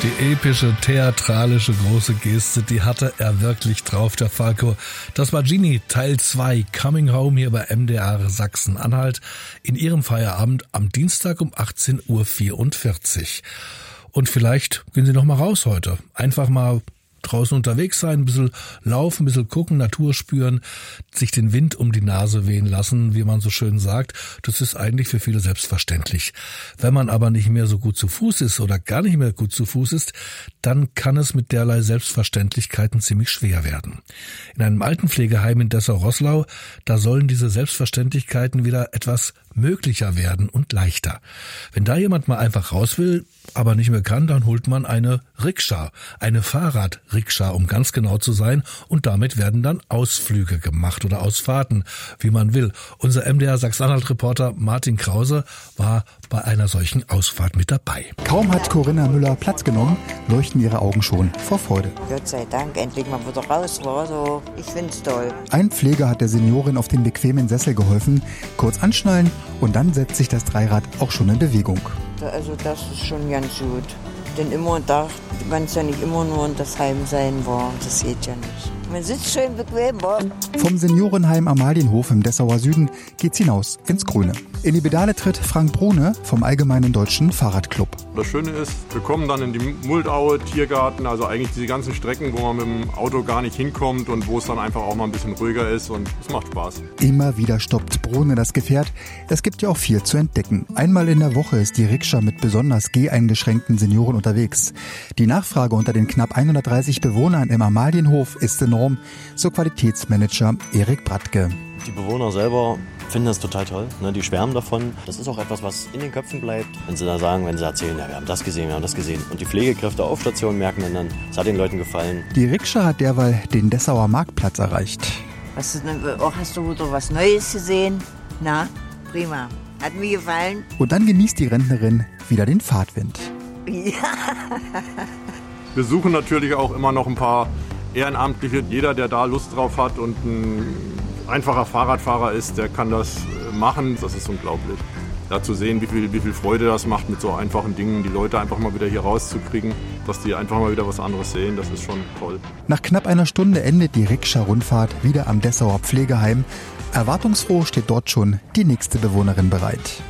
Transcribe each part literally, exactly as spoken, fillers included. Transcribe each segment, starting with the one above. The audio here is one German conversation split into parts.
Die epische, theatralische, große Geste, die hatte er wirklich drauf, der Falco. Das war Genie, Teil zwei, Coming Home hier bei M D R Sachsen-Anhalt in ihrem Feierabend am Dienstag um achtzehn Uhr vierundvierzig. Und vielleicht gehen Sie noch mal raus heute. Einfach mal draußen unterwegs sein, ein bisschen laufen, ein bisschen gucken, Natur spüren, sich den Wind um die Nase wehen lassen, wie man so schön sagt. Das ist eigentlich für viele selbstverständlich. Wenn man aber nicht mehr so gut zu Fuß ist oder gar nicht mehr gut zu Fuß ist, dann kann es mit derlei Selbstverständlichkeiten ziemlich schwer werden. In einem Altenpflegeheim in Dessau-Roßlau, da sollen diese Selbstverständlichkeiten wieder etwas möglicher werden und leichter. Wenn da jemand mal einfach raus will, aber nicht mehr kann, dann holt man eine Rikscha, eine Fahrradrikscha, um ganz genau zu sein, und damit werden dann Ausflüge gemacht oder Ausfahrten, wie man will. Unser M D R Sachsen-Anhalt-Reporter Martin Krause war bei einer solchen Ausfahrt mit dabei. Kaum hat Corinna Müller Platz genommen, leuchten ihre Augen schon vor Freude. Gott sei Dank, endlich mal wieder raus war. So, ich find's toll. Ein Pfleger hat der Seniorin auf den bequemen Sessel geholfen, kurz anschnallen und dann setzt sich das Dreirad auch schon in Bewegung. Also das ist schon ganz gut. Denn immer da, du kannst ja nicht immer nur in das Heim sein, war. Das geht ja nicht. Man sitzt schön bequem, war. Vom Seniorenheim Amalienhof im Dessauer Süden geht's hinaus ins Grüne. In die Pedale tritt Frank Brune vom Allgemeinen Deutschen Fahrradclub. Das Schöne ist, wir kommen dann in die Muldaue, Tiergarten, also eigentlich diese ganzen Strecken, wo man mit dem Auto gar nicht hinkommt und wo es dann einfach auch mal ein bisschen ruhiger ist, und es macht Spaß. Immer wieder stoppt Brune das Gefährt. Es gibt ja auch viel zu entdecken. Einmal in der Woche ist die Rikscha mit besonders geheingeschränkten Senioren unterwegs. Die Nachfrage unter den knapp hundertdreißig Bewohnern im Amalienhof ist enorm, so Qualitätsmanager Erik Bratke. Die Bewohner selber finden das total toll, ne? Die schwärmen davon. Das ist auch etwas, was in den Köpfen bleibt. Wenn sie da sagen, wenn sie erzählen, ja, wir haben das gesehen, wir haben das gesehen. Und die Pflegekräfte auf Station merken dann, es hat den Leuten gefallen. Die Rikscha hat derweil den Dessauer Marktplatz erreicht. Was ist, oh, hast du wieder was Neues gesehen? Na, prima. Hat mir gefallen. Und dann genießt die Rentnerin wieder den Fahrtwind. Ja. Wir suchen natürlich auch immer noch ein paar Ehrenamtliche. Jeder, der da Lust drauf hat und ein einfacher Fahrradfahrer ist, der kann das machen. Das ist unglaublich. Da zu sehen, wie viel, wie viel Freude das macht, mit so einfachen Dingen die Leute einfach mal wieder hier rauszukriegen, dass die einfach mal wieder was anderes sehen, das ist schon toll. Nach knapp einer Stunde endet die Rikscha-Rundfahrt wieder am Dessauer Pflegeheim. Erwartungsfroh steht dort schon die nächste Bewohnerin bereit.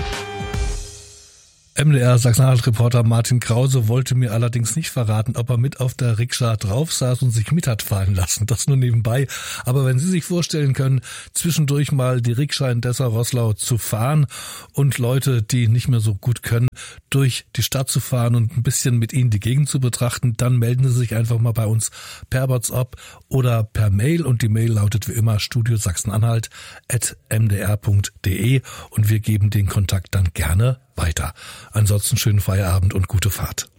M D R Sachsen-Anhalt-Reporter Martin Krause wollte mir allerdings nicht verraten, ob er mit auf der Rikscha drauf saß und sich mit hat fallen lassen. Das nur nebenbei. Aber wenn Sie sich vorstellen können, zwischendurch mal die Rikscha in Dessau-Roßlau zu fahren und Leute, die nicht mehr so gut können, durch die Stadt zu fahren und ein bisschen mit ihnen die Gegend zu betrachten, dann melden Sie sich einfach mal bei uns per WhatsApp oder per Mail. Und die Mail lautet wie immer studio sachsenanhalt at m d r punkt d e und wir geben den Kontakt dann gerne weiter. Ansonsten schönen Feierabend und gute Fahrt.